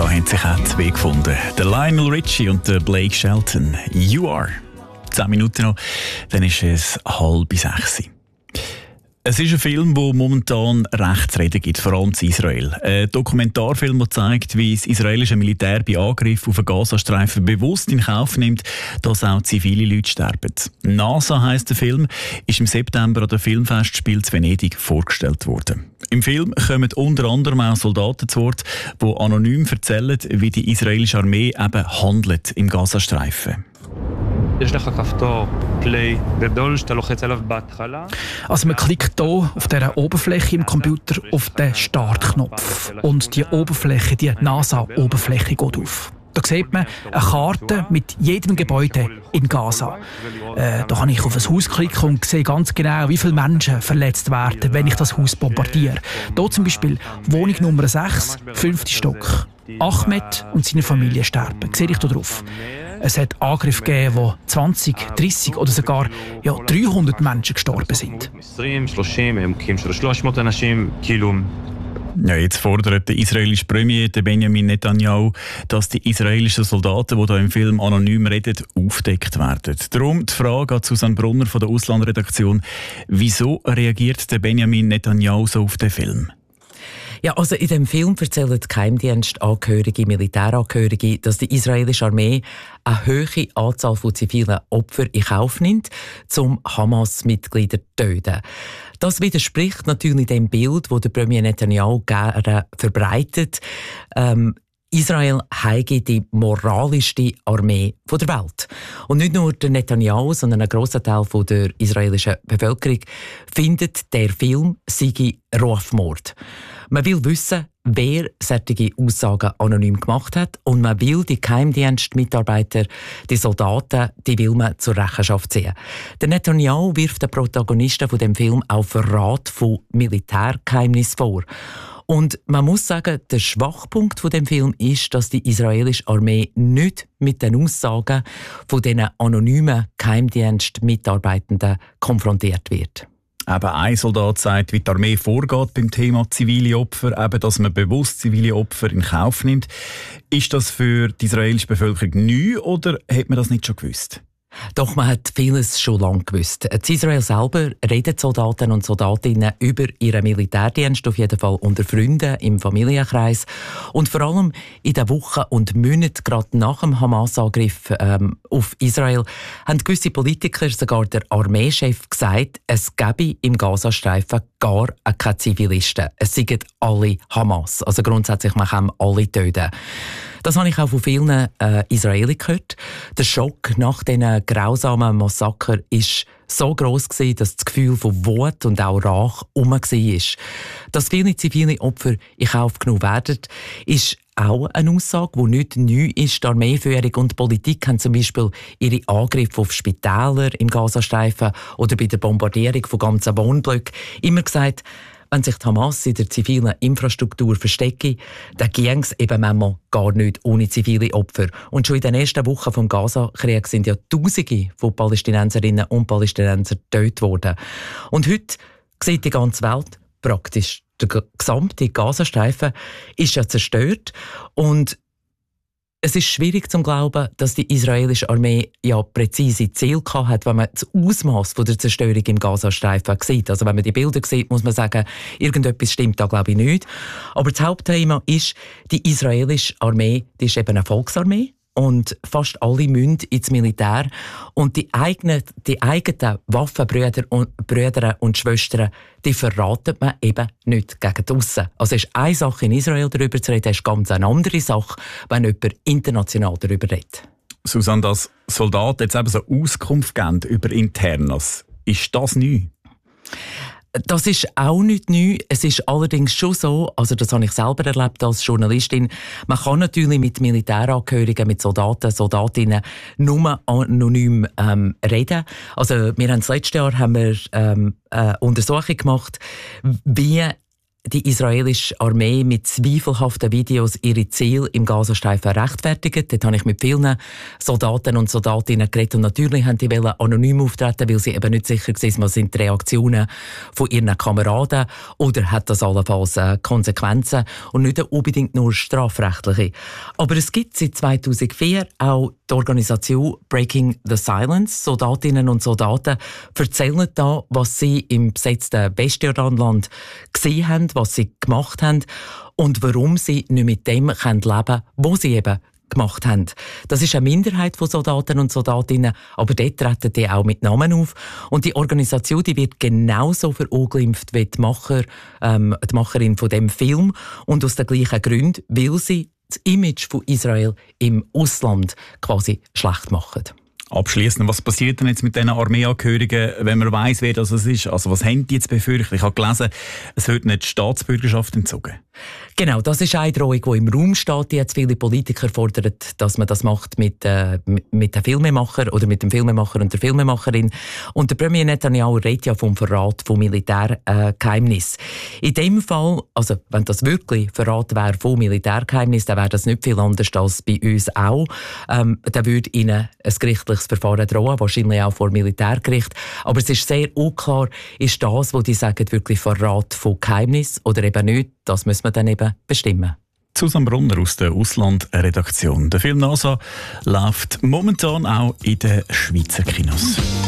haben sich auch zwei gefunden. Der Lionel Richie und der Blake Shelton. You Are. 10 Minuten noch, dann ist es 5:30. Es ist ein Film, der momentan recht zu reden gibt, vor allem in Israel. Ein Dokumentarfilm, der zeigt, wie das israelische Militär bei Angriffen auf den Gazastreifen bewusst in Kauf nimmt, dass auch zivile Leute sterben. NASA heisst der Film, ist im September an der Filmfestspiel zu Venedig vorgestellt worden. Im Film kommen unter anderem auch Soldaten zu Wort, die anonym erzählen, wie die israelische Armee eben handelt im Gazastreifen. Also man klickt hier auf dieser Oberfläche im Computer auf den Startknopf und die Oberfläche, die NASA-Oberfläche geht auf. Da sieht man eine Karte mit jedem Gebäude in Gaza. Da kann ich auf ein Haus klicken und sehe ganz genau, wie viele Menschen verletzt werden, wenn ich das Haus bombardiere. Hier zum Beispiel Wohnung Nummer 6, 5. Stock. Ahmed und seine Familie sterben. Sehe ich hier drauf. Es hat Angriffe gegeben, wo 20, 30 oder sogar 300 Menschen gestorben sind. Ja, jetzt fordert der israelische Premier Benjamin Netanyahu, dass die israelischen Soldaten, die hier im Film anonym reden, aufgedeckt werden. Darum die Frage an Susanne Brunner von der Auslandredaktion: Wieso reagiert der Benjamin Netanyahu so auf den Film? Ja, also in dem Film erzählen Geheimdienstangehörige, Militärangehörige, dass die israelische Armee eine hohe Anzahl von zivilen Opfern in Kauf nimmt, um Hamas-Mitglieder zu töten. Das widerspricht natürlich dem Bild, das der Premier Netanyahu gerne verbreitet. Israel habe die moralischste Armee der Welt. Und nicht nur der Netanyahu, sondern ein grosser Teil der israelischen Bevölkerung findet, der Film sei Rufmord. Man will wissen, wer solche Aussagen anonym gemacht hat, und man will die Geheimdienstmitarbeiter, die Soldaten, die will man zur Rechenschaft ziehen. Der Netanyahu wirft den Protagonisten von dem Film auch Verrat von Militärgeheimnissen vor. Und man muss sagen, der Schwachpunkt von dem Film ist, dass die israelische Armee nicht mit den Aussagen von diesen anonymen Geheimdienstmitarbeitenden konfrontiert wird. Eben ein Soldat sagt, wie die Armee vorgeht beim Thema zivile Opfer, eben, dass man bewusst zivile Opfer in Kauf nimmt. Ist das für die israelische Bevölkerung neu oder hat man das nicht schon gewusst? Doch, man hat vieles schon lange gewusst. In Israel selber reden Soldaten und Soldatinnen über ihren Militärdienst, auf jeden Fall unter Freunden, im Familienkreis. Und vor allem in den Wochen und Monaten gerade nach dem Hamas-Angriff auf Israel haben gewisse Politiker, sogar der Armeechef, gesagt, es gebe im Gazastreifen gar keine Zivilisten. Es seien alle Hamas. Also grundsätzlich, man kann alle töten. Das habe ich auch von vielen Israelis gehört. Der Schock nach diesen grausamen Massaker war so gross gewesen, dass das Gefühl von Wut und auch Rache herum war. Dass viele zivile Opfer in Kauf genommen werden, ist auch eine Aussage, die nicht neu ist. Die Armeeführung und die Politik haben zum Beispiel ihre Angriffe auf Spitäler im Gazastreifen oder bei der Bombardierung von ganzen Wohnblöcken immer gesagt, wenn sich die Hamas in der zivilen Infrastruktur verstecke, dann ginge es eben manchmal gar nicht ohne zivile Opfer. Und schon in den ersten Wochen des Gaza-Kriegs sind ja Tausende von Palästinenserinnen und Palästinensern getötet worden. Und heute sieht die ganze Welt praktisch, der gesamte Gazastreifen ist ja zerstört. Und es ist schwierig zu glauben, dass die israelische Armee ja präzise Ziele hat, wenn man das Ausmaß der Zerstörung im Gazastreifen sieht. Also wenn man die Bilder sieht, muss man sagen, irgendetwas stimmt da, glaube ich, nicht. Aber das Hauptthema ist, die israelische Armee, die ist eben eine Volksarmee. Und fast alle müssen ins Militär. Und die eigenen Waffenbrüder und Schwestern, die verraten man eben nicht gegen die Aussen. Also es ist eine Sache, in Israel darüber zu reden, es ist ganz eine andere Sache, wenn jemand international darüber redet. Susanne, dass Soldaten jetzt eben so Auskunft geben über Internas, ist das neu? Das ist auch nicht neu. Es ist allerdings schon so, also das habe ich selber erlebt als Journalistin, man kann natürlich mit Militärangehörigen, mit Soldaten, Soldatinnen nur anonym reden. Also wir haben das letzte Jahr eine Untersuchung gemacht, wie die israelische Armee mit zweifelhaften Videos ihre Ziele im Gazastreifen rechtfertigt. Dort habe ich mit vielen Soldaten und Soldatinnen geredet und natürlich wollten die anonym auftreten, weil sie eben nicht sicher waren, was sind die Reaktionen von ihren Kameraden oder hat das allenfalls Konsequenzen und nicht unbedingt nur strafrechtliche. Aber es gibt seit 2004 auch die Organisation Breaking the Silence. Soldatinnen und Soldaten erzählen da, was sie im besetzten Westjordanland gesehen haben, was sie gemacht haben und warum sie nicht mit dem leben können, was sie eben gemacht haben. Das ist eine Minderheit von Soldaten und Soldatinnen, aber dort treten die auch mit Namen auf. Und die Organisation, die wird genauso verunglimpft wie die Macherin von dem Film und aus den gleichen Gründen, weil sie das Image von Israel im Ausland quasi schlecht machen. Abschliessend, was passiert denn jetzt mit diesen Armeeangehörigen, wenn man weiss, wer das ist? Also was haben die jetzt befürchtet? Ich habe gelesen, es wird nicht die Staatsbürgerschaft entzogen. Genau, das ist eine Drohung, die im Raum steht. Jetzt viele Politiker fordern, dass man das macht mit dem Filmemacher oder mit dem Filmemacher und der Filmemacherin. Und der Premier Netanyahu redet ja vom Verrat von Militärgeheimnissen. In dem Fall, also wenn das wirklich Verrat wäre von Militärgeheimnissen, dann wäre das nicht viel anders als bei uns auch. Dann würde ihnen ein gerichtliches Verfahren drohen, wahrscheinlich auch vor Militärgericht. Aber es ist sehr unklar, ist das, was die sagen, wirklich Verrat von Geheimnissen oder eben nicht. Das müssen wir dann eben bestimmen. Susanne Brunner aus der Auslandredaktion. Der Film «NASA» läuft momentan auch in den Schweizer Kinos.